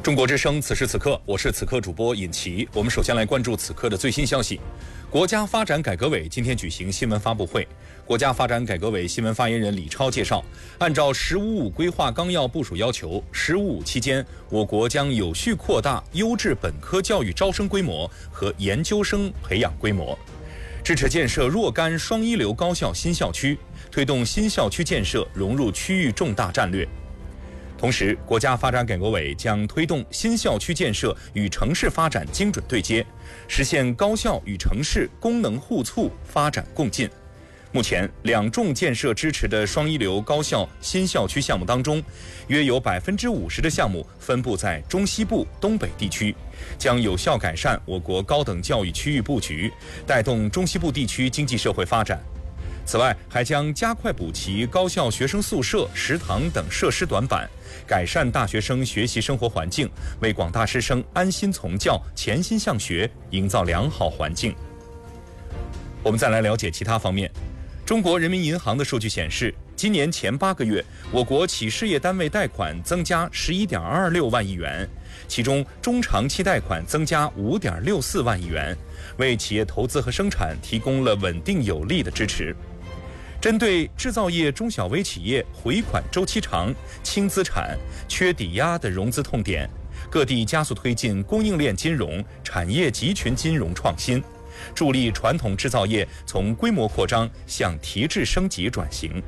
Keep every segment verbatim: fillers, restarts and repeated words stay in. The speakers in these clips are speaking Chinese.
中国之声，此时此刻，我是此刻主播尹奇。我们首先来关注此刻的最新消息。国家发展改革委今天举行新闻发布会，国家发展改革委新闻发言人李超介绍，按照“十五五”规划纲要部署要求，“十五五”期间，我国将有序扩大优质本科教育招生规模和研究生培养规模，支持建设若干双一流高校新校区，推动新校区建设融入区域重大战略。同时，国家发展改革委将推动新校区建设与城市发展精准对接，实现高校与城市功能互促、发展共进。目前，两重建设支持的双一流高校新校区项目当中，约有百分之五十的项目分布在中西部、东北地区，将有效改善我国高等教育区域布局，带动中西部地区经济社会发展。此外，还将加快补齐高校学生宿舍、食堂等设施短板，改善大学生学习生活环境，为广大师生安心从教、潜心向学营造良好环境。我们再来了解其他方面。中国人民银行的数据显示，今年前八个月，我国企事业单位贷款增加十一点二六万亿元，其中中长期贷款增加五点六四万亿元，为企业投资和生产提供了稳定有力的支持。针对制造业中小微企业回款周期长、轻资产、缺抵押的融资痛点，各地加速推进供应链金融、产业集群金融创新，助力传统制造业从规模扩张向提质升级转型。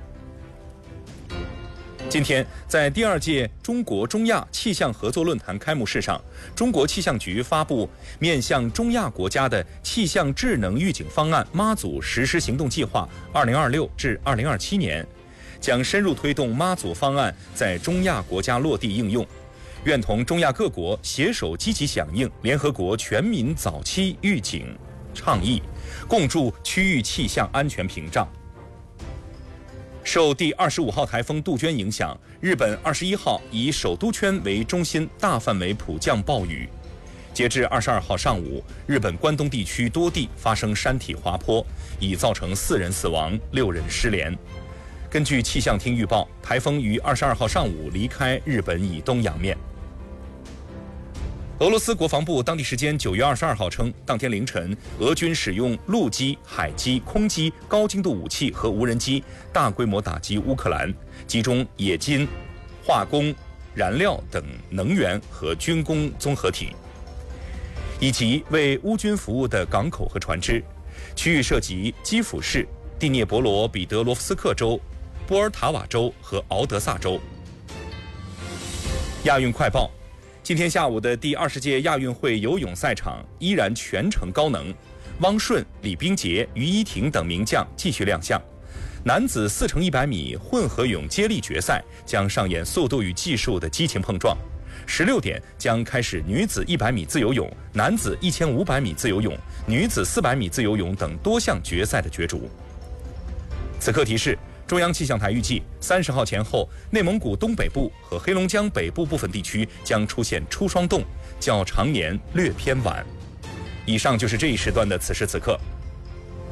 今天，在第二届中国中亚气象合作论坛开幕式上，中国气象局发布面向中亚国家的气象智能预警方案妈祖实施行动计划二零二六至二零二七年，将深入推动妈祖方案在中亚国家落地应用，愿同中亚各国携手积极响应联合国全民早期预警倡议，共筑区域气象安全屏障。受第二十五号台风杜鹃影响，日本二十一号以首都圈为中心大范围普降暴雨。截至二十二号上午，日本关东地区多地发生山体滑坡，已造成四人死亡、六人失联。根据气象厅预报，台风于二十二号上午离开日本以东洋面。俄罗斯国防部当地时间九月二十二号称，当天凌晨，俄军使用陆基、海基、空基、高精度武器和无人机，大规模打击乌克兰，集中冶金、化工、燃料等能源和军工综合体，以及为乌军服务的港口和船只。区域涉及基辅市、第聂伯罗彼得罗夫斯克州、波尔塔瓦州和敖德萨州。亚运快报。今天下午的第二十届亚运会游泳赛场依然全程高能，汪顺、李冰洁、于依婷等名将继续亮相。男子四乘一百米混合泳接力决赛将上演速度与技术的激情碰撞。十六点将开始女子一百米自由泳、男子一千五百米自由泳、女子四百米自由泳等多项决赛的角逐。此刻提示。中央气象台预计，三十号前后，内蒙古东北部和黑龙江北部部分地区将出现初霜冻，较常年略偏晚。以上就是这一时段的此时此刻。